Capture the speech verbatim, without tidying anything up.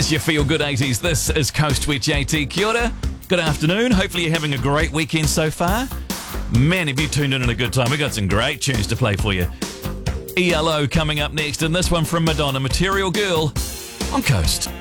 As you feel good eighties, this is Coast with J T. Kia ora. Good afternoon. Hopefully you're having a great weekend so far. Man, have you tuned in at a good time. We've got some great tunes to play for you. E L O coming up next, and this one from Madonna, Material Girl, on Coast.